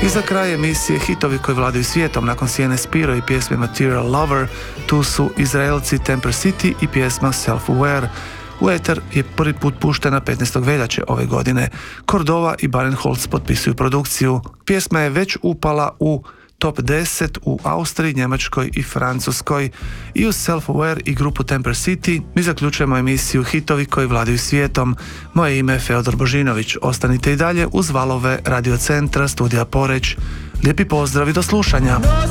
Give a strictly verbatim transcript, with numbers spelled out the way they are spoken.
I za kraj emisije hitovi koji vladaju svijetom nakon Siene Spiro i pjesme Material Lover, tu su Izraelci Temper City i pjesma Self-Aware. U eter je prvi put puštena petnaestog veljače ove godine. Cordova i Barenholtz potpisuju produkciju. Pjesma je već upala u top deset u Austriji, Njemačkoj i Francuskoj. I uz Self-Aware i grupu Temper City mi zaključujemo emisiju hitovi koji vladaju svijetom. Moje ime je Feodor Božinović. Ostanite i dalje uz valove Radio Centra, studija Poreć. Lijepi pozdrav i do slušanja.